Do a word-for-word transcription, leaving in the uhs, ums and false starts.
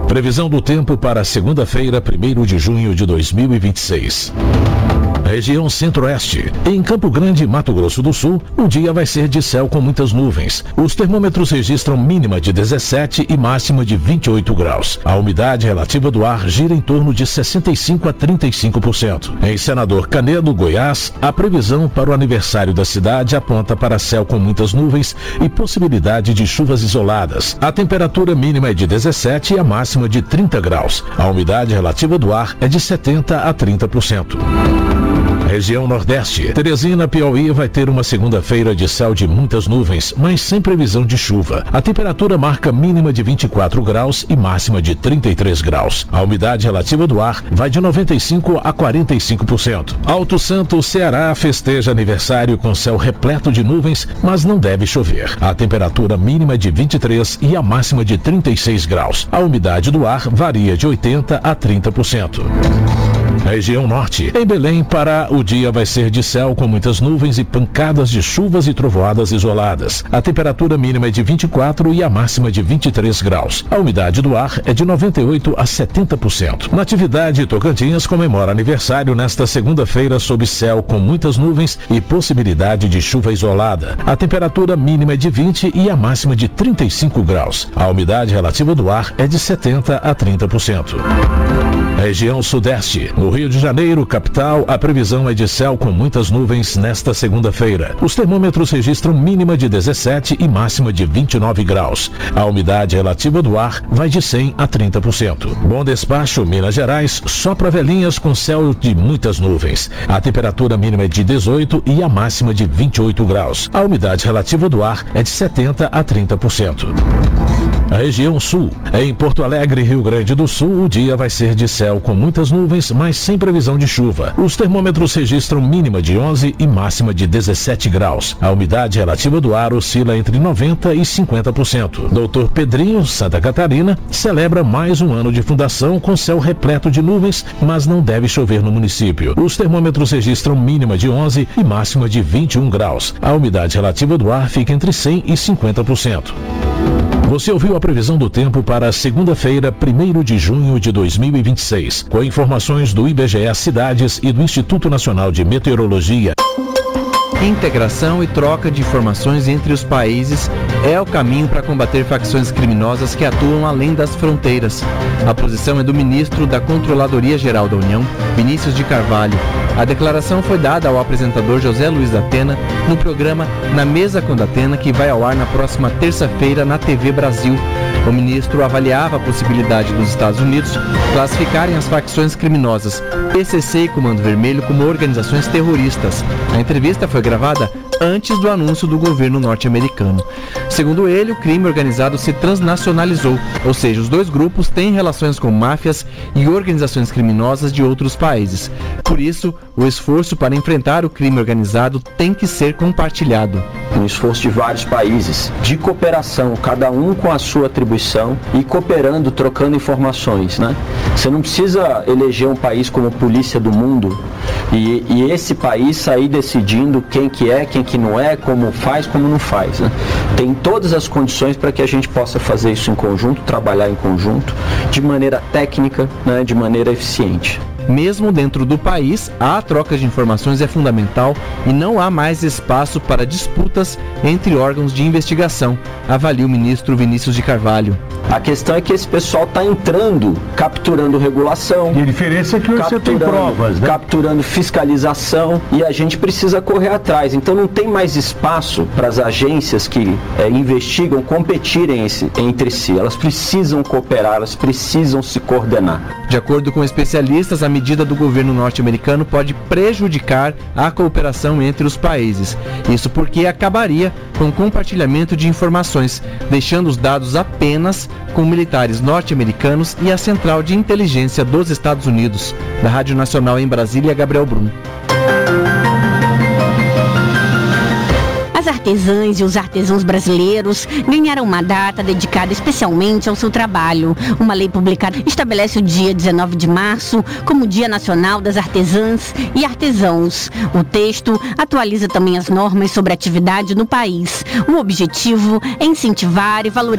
Previsão do tempo para segunda-feira, primeiro de junho de dois mil e vinte e seis. Região Centro-Oeste. Em Campo Grande, Mato Grosso do Sul, o dia vai ser de céu com muitas nuvens. Os termômetros registram mínima de dezessete e máxima de vinte e oito graus. A umidade relativa do ar gira em torno de sessenta e cinco a trinta e cinco por cento. Em Senador Canedo, Goiás, a previsão para o aniversário da cidade aponta para céu com muitas nuvens e possibilidade de chuvas isoladas. A temperatura mínima é de dezessete e a máxima de trinta graus. A umidade relativa do ar é de setenta a trinta por cento. Região Nordeste. Teresina, Piauí, vai ter uma segunda-feira de céu de muitas nuvens, mas sem previsão de chuva. A temperatura marca mínima de vinte e quatro graus e máxima de trinta e três graus. A umidade relativa do ar vai de noventa e cinco a quarenta e cinco por cento. Alto Santo, Ceará, festeja aniversário com céu repleto de nuvens, mas não deve chover. A temperatura mínima é de vinte e três e a máxima de trinta e seis graus. A umidade do ar varia de oitenta a trinta por cento. Região Norte. Em Belém, Pará, o dia vai ser de céu com muitas nuvens e pancadas de chuvas e trovoadas isoladas. A temperatura mínima é de vinte e quatro e a máxima de vinte e três graus. A umidade do ar é de noventa e oito a setenta por cento. Natividade, Tocantins comemora aniversário nesta segunda-feira sob céu com muitas nuvens e possibilidade de chuva isolada. A temperatura mínima é de vinte e a máxima de trinta e cinco graus. A umidade relativa do ar é de setenta a trinta por cento. Região Sudeste. No Rio de Janeiro, capital, a previsão é de céu com muitas nuvens nesta segunda-feira. Os termômetros registram mínima de dezessete e máxima de vinte e nove graus. A umidade relativa do ar vai de cem a trinta por cento. Bom Despacho, Minas Gerais, sopra velhinhas com céu de muitas nuvens. A temperatura mínima é de dezoito e a máxima de vinte e oito graus. A umidade relativa do ar é de setenta a trinta por cento. A região Sul. Em Porto Alegre, Rio Grande do Sul, o dia vai ser de céu com muitas nuvens, mas sem previsão de chuva. Os termômetros registram mínima de onze e máxima de dezessete graus. A umidade relativa do ar oscila entre noventa e cinquenta por cento. doutor Pedrinho, Santa Catarina, celebra mais um ano de fundação com céu repleto de nuvens, mas não deve chover no município. Os termômetros registram mínima de onze e máxima de vinte e um graus. A umidade relativa do ar fica entre cem e cinquenta por cento. Você ouviu a previsão do tempo para segunda-feira, primeiro de junho de dois mil e vinte e seis, com informações do I B G E Cidades e do Instituto Nacional de Meteorologia. Integração e troca de informações entre os países é o caminho para combater facções criminosas que atuam além das fronteiras. A posição é do ministro da Controladoria Geral da União, Vinícius de Carvalho. A declaração foi dada ao apresentador José Luiz da Atena no programa Na Mesa com Datena, que vai ao ar na próxima terça-feira na T V Brasil. O ministro avaliava a possibilidade dos Estados Unidos classificarem as facções criminosas P C C e Comando Vermelho como organizações terroristas. A entrevista foi gravada antes do anúncio do governo norte-americano. Segundo ele, o crime organizado se transnacionalizou, ou seja, os dois grupos têm relações com máfias e organizações criminosas de outros países. Por isso, o esforço para enfrentar o crime organizado tem que ser compartilhado. Um esforço de vários países, de cooperação, cada um com a sua atribuição e cooperando, trocando informações, né? Você não precisa eleger um país como polícia do mundo e, e esse país sair decidindo quem que é, quem que não é, como faz, como não faz, né? Tem todas as condições para que a gente possa fazer isso em conjunto, trabalhar em conjunto, de maneira técnica, né, de maneira eficiente. Mesmo dentro do país, a troca de informações é fundamental e não há mais espaço para disputas entre órgãos de investigação, avalia o ministro Vinícius de Carvalho. A questão é que esse pessoal está entrando, capturando regulação. E a diferença é que você tem provas, né? Capturando fiscalização e a gente precisa correr atrás. Então não tem mais espaço para as agências que é, investigam competirem esse, entre si. Elas precisam cooperar, elas precisam se coordenar. De acordo com especialistas, a medida do governo norte-americano pode prejudicar a cooperação entre os países. Isso porque acabaria com o compartilhamento de informações, deixando os dados apenas com militares norte-americanos e a Central de Inteligência dos Estados Unidos. Da Rádio Nacional em Brasília, Gabriel Brum. As artesãs e os artesãos brasileiros ganharam uma data dedicada especialmente ao seu trabalho. Uma lei publicada estabelece o dia dezenove de março como Dia Nacional das Artesãs e Artesãos. O texto atualiza também as normas sobre a atividade no país. O objetivo é incentivar e valorizar